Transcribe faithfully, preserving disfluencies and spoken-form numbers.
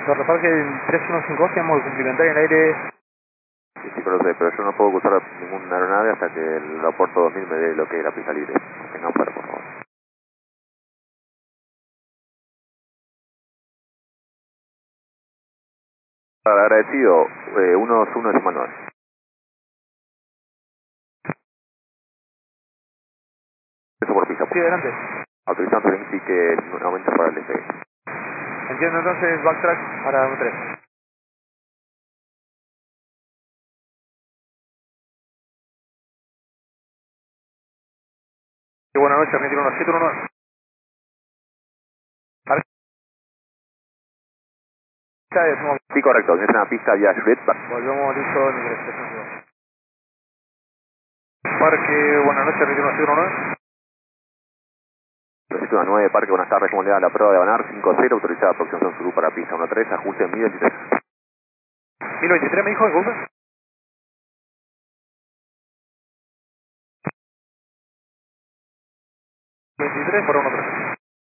Torre Parque tres uno cinco dos, tenemos que cumplimentar en el aire. Sí, sí, pero, sé, pero yo no puedo usar ninguna aeronave hasta que el aeropuerto dos mil me dé lo que es la pista libre. Tengan para, por favor. Agradecido, eh, uno dos uno es Manuel. Eso por pista, por Sí, adelante. autorizando el sí que nuevamente para el despegue. Entiendo entonces, backtrack para uno tres. Sí, buenas noches, Argentina uno siete uno nueve. Sí, correcto, es una pista vía Juliet. Volvemos listo en ingreso. Parque, buenas noches, Argentina uno siete uno nueve. Trescientos nueve, Parque, buenas tardes, ¿cómo le da la prueba de Banar? cinco cero, autorizada aproximación Zulu para pista uno tres, ajuste mil veintitrés. mil veintitrés me dijo, disculpe. veintitrés para uno tres.